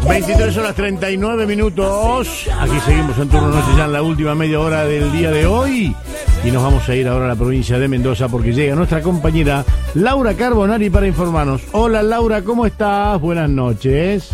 23 horas 39 minutos. Aquí seguimos en Turno Noche, ya en la última media hora del día de hoy. Y nos vamos a ir ahora a la provincia de Mendoza porque llega nuestra compañera Laura Carbonari para informarnos. Hola Laura, ¿cómo estás? Buenas noches.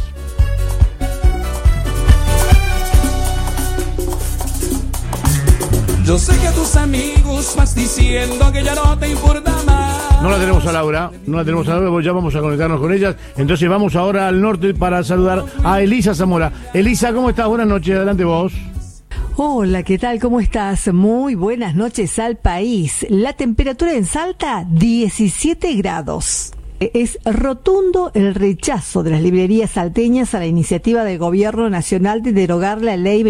Yo sé que a tus amigos vas diciendo que ya no te importa más. No la tenemos a Laura, pues ya vamos a conectarnos con ellas. Entonces vamos ahora al norte para saludar a Elisa Zamora. Elisa, ¿cómo estás? Buenas noches, adelante vos. Hola, ¿qué tal? ¿Cómo estás? Muy buenas noches al país. La temperatura en Salta, 17 grados. Es rotundo el rechazo de las librerías salteñas a la iniciativa del Gobierno Nacional de derogar la Ley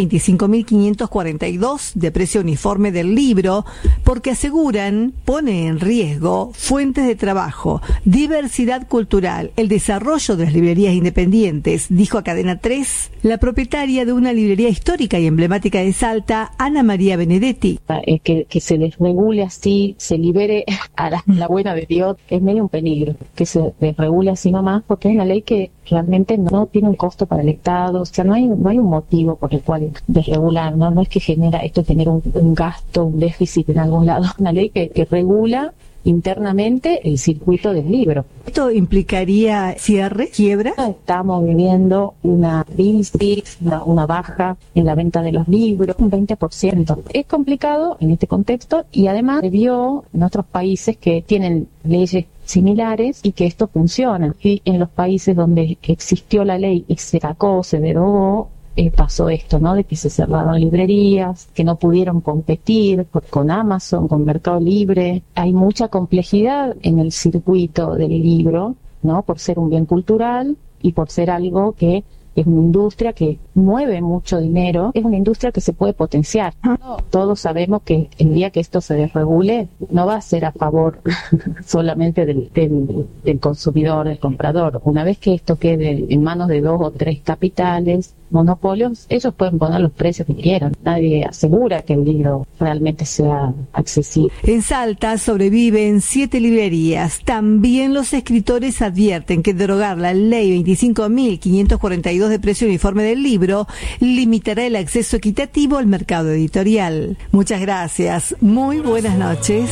25.542 de precio uniforme del libro, porque aseguran pone en riesgo fuentes de trabajo, diversidad cultural, el desarrollo de las librerías independientes, dijo a Cadena 3 la propietaria de una librería histórica y emblemática de Salta, Ana María Benedetti. Que se les regule así, se libere a la buena de Dios, es medio un peligro. Que se desregule así nomás, porque es una ley que realmente no tiene un costo para el Estado, o sea, no hay un motivo por el cual desregular, no es que genera un gasto, un déficit en algún lado, es una ley que regula internamente el circuito del libro. ¿Esto implicaría cierre, quiebra? Estamos viviendo una crisis, una baja en la venta de los libros, un 20%. Es complicado en este contexto y además se vio en otros países que tienen leyes similares y que esto funciona. Y en los países donde existió la ley y se sacó, se derogó, pasó esto, ¿no? De que se cerraron librerías, que no pudieron competir con Amazon, con Mercado Libre. Hay mucha complejidad en el circuito del libro, ¿no? Por ser un bien cultural y por ser algo que es una industria que mueve mucho dinero, es una industria que se puede potenciar. Todos sabemos que el día que esto se desregule no va a ser a favor solamente del consumidor, del comprador. Una vez que esto quede en manos de 2 o 3 capitales, monopolios, ellos pueden poner los precios que quieran. Nadie asegura que el libro realmente sea accesible. En Salta sobreviven 7 librerías. También los escritores advierten que derogar la ley 25.542 de precio uniforme del libro limitará el acceso equitativo al mercado editorial. Muchas gracias. Muy buenas noches.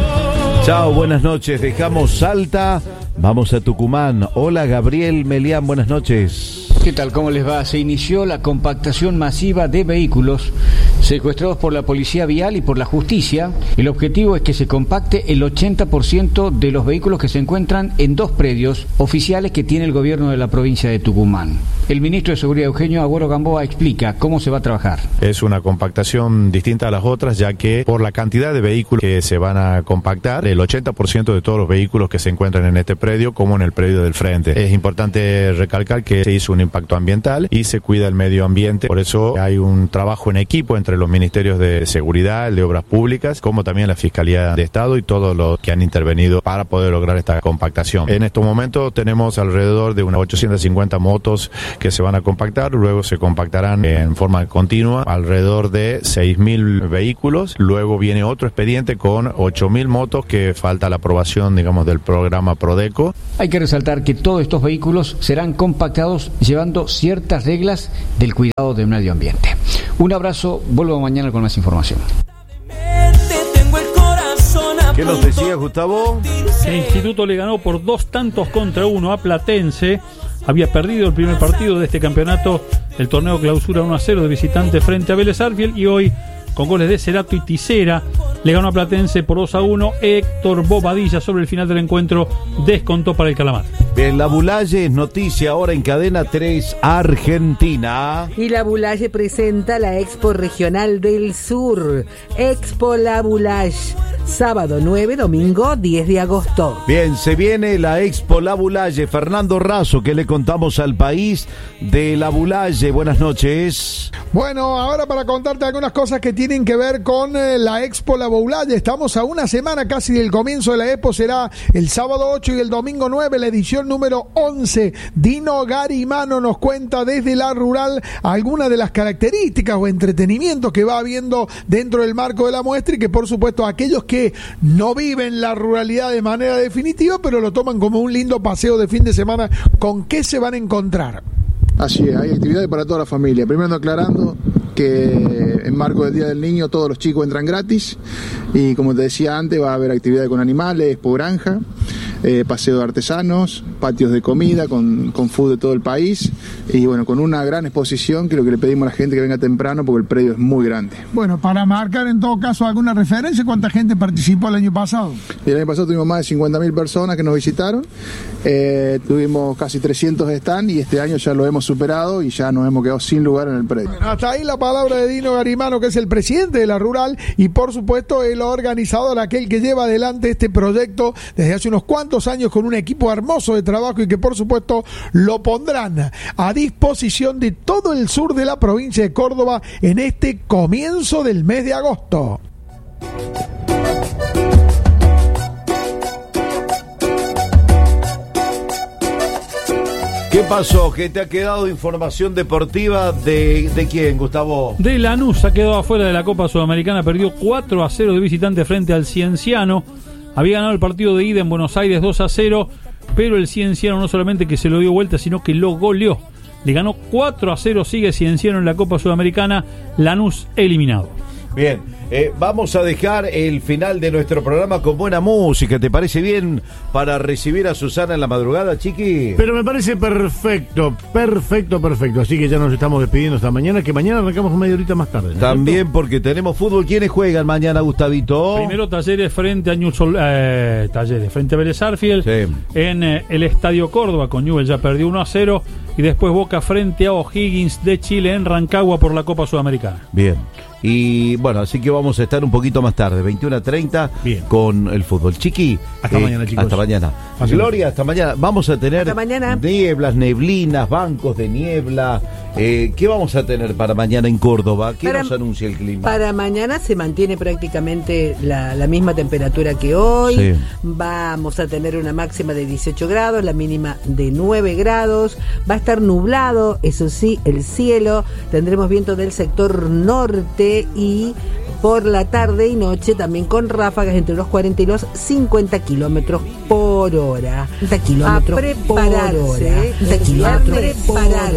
Chao, buenas noches. Dejamos Salta, vamos a Tucumán. Hola, Gabriel Melián, buenas noches. ¿Qué tal? ¿Cómo les va? Se inició la compactación masiva de vehículos secuestrados por la Policía Vial y por la Justicia. El objetivo es que se compacte el 80% de los vehículos que se encuentran en 2 predios oficiales que tiene el gobierno de la provincia de Tucumán. El ministro de Seguridad, Eugenio Agüero Gamboa, explica cómo se va a trabajar. Es una compactación distinta a las otras, ya que por la cantidad de vehículos que se van a compactar, el 80% de todos los vehículos que se encuentran en este predio, como en el predio del frente. Es importante recalcar que se hizo un impacto ambiental y se cuida el medio ambiente. Por eso hay un trabajo en equipo entre los ministerios de Seguridad, de Obras Públicas, como también la Fiscalía de Estado y todos los que han intervenido para poder lograr esta compactación. En estos momentos tenemos alrededor de unas 850 motos que se van a compactar, luego se compactarán en forma continua alrededor de 6.000 vehículos, luego viene otro expediente con 8.000 motos que falta la aprobación, digamos, del programa Prodeco. Hay que resaltar que todos estos vehículos serán compactados llevando ciertas reglas del cuidado del medio ambiente. Un abrazo, vuelvo mañana con más información. ¿Qué nos decía Gustavo? El Instituto le ganó por 2-1 a Platense. Había perdido el primer partido de este campeonato, el torneo clausura 1-0 de visitante frente a Vélez Sarsfield, y hoy, con goles de Cerato y Tisera, le ganó a Platense por 2-1. Héctor Bobadilla sobre el final del encuentro descontó para el Calamar. Bien, la Bulaye es noticia ahora en Cadena 3 Argentina. Y la Bulaye presenta la Expo Regional del Sur, Expo La Bulaye, sábado 9, domingo 10 de agosto. Bien, se viene la Expo La Bulaye. Fernando Razo, ¿qué le contamos al país de La Bulaye? Buenas noches. Bueno, ahora para contarte algunas cosas que tienen que ver con la Expo La Bulaye. Estamos a una semana casi del comienzo de la Expo. Será el sábado 8 y el domingo 9, la edición número 11. Dino Garimano nos cuenta desde la rural algunas de las características o entretenimientos que va habiendo dentro del marco de la muestra, y que por supuesto aquellos que no viven la ruralidad de manera definitiva, pero lo toman como un lindo paseo de fin de semana, ¿con qué se van a encontrar? Así es, hay actividades para toda la familia. Primero aclarando que en marco del Día del Niño todos los chicos entran gratis y como te decía antes va a haber actividades con animales, expo granja, paseo de artesanos, patios de comida con food de todo el país y bueno, con una gran exposición que lo que le pedimos a la gente que venga temprano porque el predio es muy grande. Bueno, para marcar en todo caso alguna referencia, ¿cuánta gente participó el año pasado? El año pasado tuvimos más de 50.000 personas que nos visitaron, tuvimos casi 300 stands y este año ya lo hemos superado y ya nos hemos quedado sin lugar en el predio. Bueno, hasta ahí la palabra de Dino Garimano, que es el presidente de la Rural y por supuesto el organizador, aquel que lleva adelante este proyecto desde hace unos cuantos años con un equipo hermoso de trabajo y que por supuesto lo pondrán a disposición de todo el sur de la provincia de Córdoba en este comienzo del mes de agosto. ¿Qué pasó? ¿Qué te ha quedado información deportiva de quién, Gustavo? De Lanús ha quedado afuera de la Copa Sudamericana, perdió 4-0 de visitante frente al Cienciano. Había ganado el partido de ida en Buenos Aires 2-0, pero el Cienciano no solamente que se lo dio vuelta, sino que lo goleó. Le ganó 4-0, sigue Cienciano en la Copa Sudamericana, Lanús eliminado. Bien, vamos a dejar el final de nuestro programa con buena música, ¿te parece bien? Para recibir a Susana en la madrugada, Chiqui. Pero me parece perfecto. Así que ya nos estamos despidiendo hasta mañana, que mañana arrancamos media horita más tarde, ¿no? También porque tenemos fútbol. ¿Quiénes juegan mañana, Gustavito? Primero Talleres frente a Talleres frente a Vélez Sarsfield, sí. En el Estadio Córdoba, con Newell ya perdió 1-0, y después Boca frente a O'Higgins de Chile en Rancagua por la Copa Sudamericana. Bien. Y bueno, así que vamos a estar un poquito más tarde, 21:30, con el fútbol. Chiqui, hasta mañana, chicos. Hasta mañana. Gloria, hasta mañana. Vamos a tener nieblas, neblinas, bancos de niebla. ¿Qué vamos a tener para mañana en Córdoba? ¿Qué nos anuncia el clima? Para mañana se mantiene prácticamente la misma temperatura que hoy. Sí. Vamos a tener una máxima de 18 grados, la mínima de 9 grados. Va a estar nublado, eso sí, el cielo. Tendremos viento del sector norte y por la tarde y noche también con ráfagas entre los 40 y los 50 kilómetros por hora. 50 kilómetros por hora. 50 kilómetros por hora.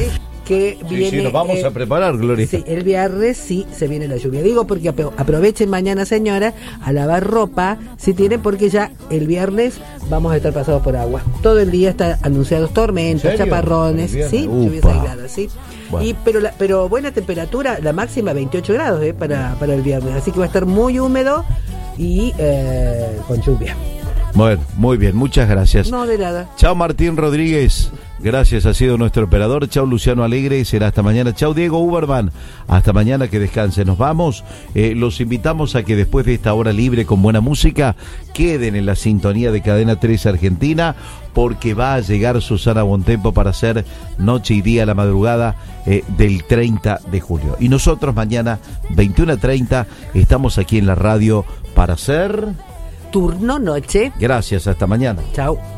Que viene, sí, nos vamos a preparar, Gloria. Sí, el viernes sí se viene la lluvia. Digo porque aprovechen mañana, señora, a lavar ropa, si tienen, porque ya el viernes vamos a estar pasados por agua. Todo el día está anunciados tormentas, chaparrones, ¿sí? Lluvias aisladas, ¿sí? Bueno. Pero buena temperatura, la máxima 28 grados para el viernes, así que va a estar muy húmedo y con lluvia. Bueno, muy bien, muchas gracias. No, de nada. Chao, Martín Rodríguez. Gracias, ha sido nuestro operador. Chao, Luciano Alegre, será hasta mañana. Chao, Diego Uberman, hasta mañana, que descanse. Nos vamos, los invitamos a que después de esta hora libre con buena música queden en la sintonía de Cadena 3 Argentina, porque va a llegar Susana Bontempo para hacer noche y día a la madrugada del 30 de julio. Y nosotros mañana, 21:30, estamos aquí en la radio para hacer Turno Noche. Gracias, hasta mañana. Chao.